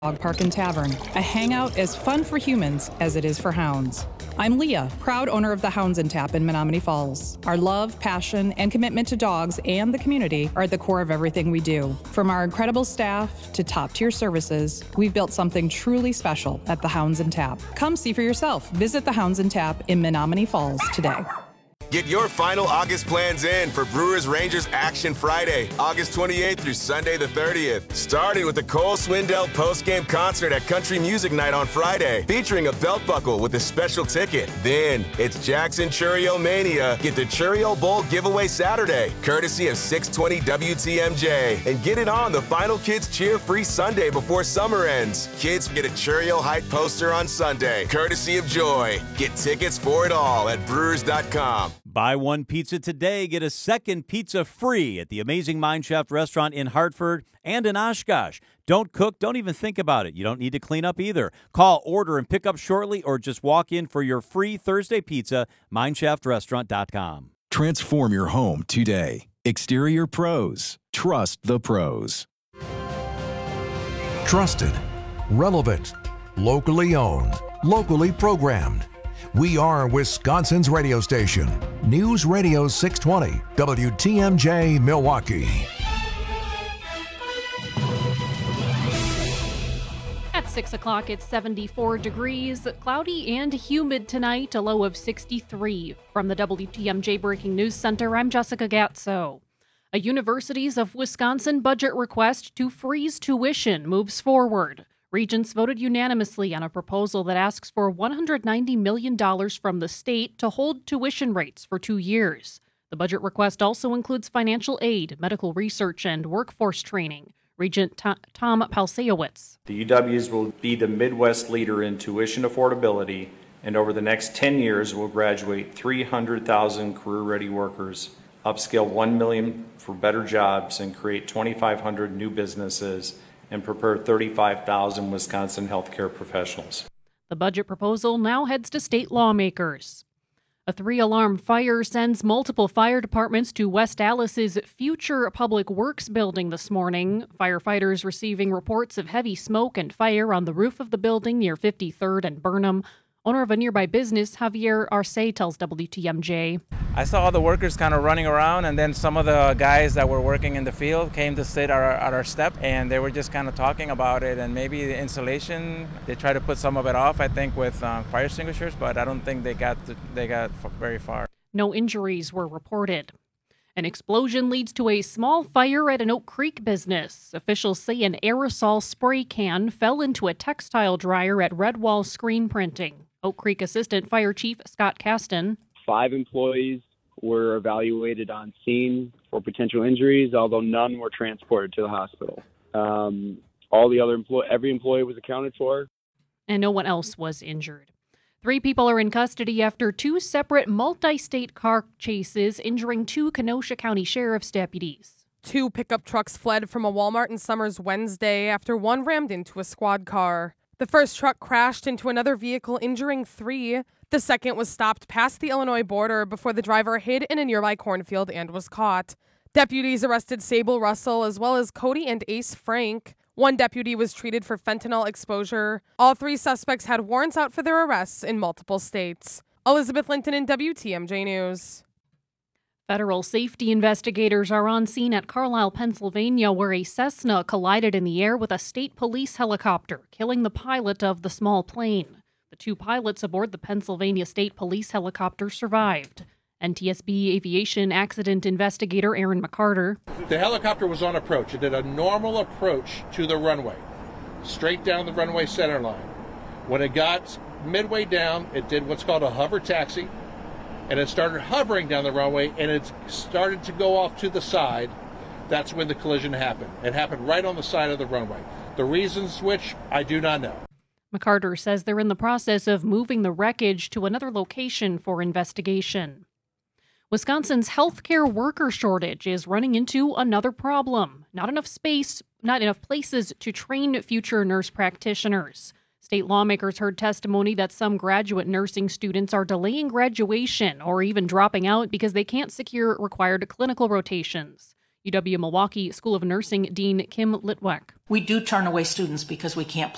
Dog Park and Tavern, a hangout as fun for humans as it is for hounds. I'm Leah, proud owner of the Hounds and Tap in Menominee Falls. Our love, passion, and commitment to dogs and the community are at the core of everything we do. From our incredible staff to top-tier services, we've built something truly special at the Hounds and Tap. Come see for yourself. Visit the Hounds and Tap in Menominee Falls today. Get your final August plans in for Brewers Rangers Action Friday, August 28th through Sunday the 30th. Starting with the Cole Swindell post-game concert at Country Music Night on Friday, featuring a belt buckle with a special ticket. Then it's Jackson Churio Mania. Get the Churio Bowl giveaway Saturday, courtesy of 620 WTMJ. And get it on the Final Kids Cheer Free Sunday before summer ends. Kids get a Churio Height poster on Sunday, courtesy of Joy. Get tickets for it all at brewers.com. Buy one pizza today, get a second pizza free at the Amazing Mineshaft restaurant in Hartford and in Oshkosh. Don't cook, don't even think about it. You don't need to clean up either. Call, order, and pick up shortly, or just walk in for your free Thursday pizza, mineshaft.restaurant.com. Transform your home today. Exterior Pros. Trust the pros. Trusted, relevant, locally owned, locally programmed. We are Wisconsin's radio station. News Radio 620, WTMJ, Milwaukee. At 6 o'clock, it's 74 degrees, cloudy and humid tonight, a low of 63. From the WTMJ Breaking News Center, I'm Jessica Gatso. A Universities of Wisconsin budget request to freeze tuition moves forward. Regents voted unanimously on a proposal that asks for $190 million from the state to hold tuition rates for 2 years. The budget request also includes financial aid, medical research, and workforce training. Regent Tom Palsejowicz. The UWs will be the Midwest leader in tuition affordability, and over the next 10 years will graduate 300,000 career-ready workers, upskill 1 million for better jobs, and create 2,500 new businesses, and prepare 35,000 Wisconsin healthcare professionals. The budget proposal now heads to state lawmakers. A 3-alarm fire sends multiple fire departments to West Allis's future public works building this morning. Firefighters receiving reports of heavy smoke and fire on the roof of the building near 53rd and Burnham. Owner of a nearby business, Javier Arce, tells WTMJ. I saw all the workers kind of running around, and then some of the guys that were working in the field came to sit at our step, and they were just kind of talking about it, and maybe the insulation, they tried to put some of it off, I think, with fire extinguishers, but I don't think they got very far. No injuries were reported. An explosion leads to a small fire at an Oak Creek business. Officials say an aerosol spray can fell into a textile dryer at Redwall Screen Printing. Oak Creek Assistant Fire Chief Scott Caston. 5 employees were evaluated on scene for potential injuries, although none were transported to the hospital. Every employee was accounted for. And no one else was injured. 3 people are in custody after 2 separate multi-state car chases injuring 2 Kenosha County Sheriff's deputies. 2 pickup trucks fled from a Walmart in Summers Wednesday after one rammed into a squad car. The first truck crashed into another vehicle, injuring 3. The second was stopped past the Illinois border before the driver hid in a nearby cornfield and was caught. Deputies arrested Sable Russell as well as Cody and Ace Frank. 1 deputy was treated for fentanyl exposure. All 3 suspects had warrants out for their arrests in multiple states. Elizabeth Linton in WTMJ News. Federal safety investigators are on scene at Carlisle, Pennsylvania, where a Cessna collided in the air with a state police helicopter, killing the pilot of the small plane. The 2 pilots aboard the Pennsylvania State Police helicopter survived. NTSB aviation accident investigator Aaron McCarter. The helicopter was on approach. It did a normal approach to the runway, straight down the runway center line. When it got midway down, it did what's called a hover taxi, and it started hovering down the runway, and it started to go off to the side. That's when the collision happened. It happened right on the side of the runway. The reasons which I do not know. McCarter says they're in the process of moving the wreckage to another location for investigation. Wisconsin's healthcare worker shortage is running into another problem. Not enough places to train future nurse practitioners. State lawmakers heard testimony that some graduate nursing students are delaying graduation or even dropping out because they can't secure required clinical rotations. UW-Milwaukee School of Nursing Dean Kim Litwack. We do turn away students because we can't